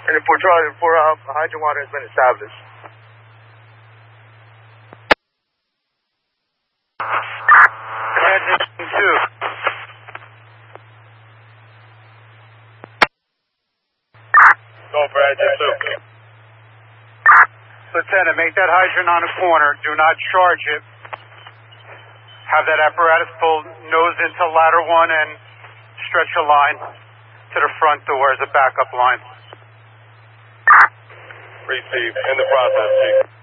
And for hydrant water has been established. Engine 2. Go for engine 2. Lieutenant, make that hydrant on the corner. Do not charge it. Have that apparatus pull nose into ladder 1 and stretch a line to the front door as a backup line. Receive. In the process, Chief.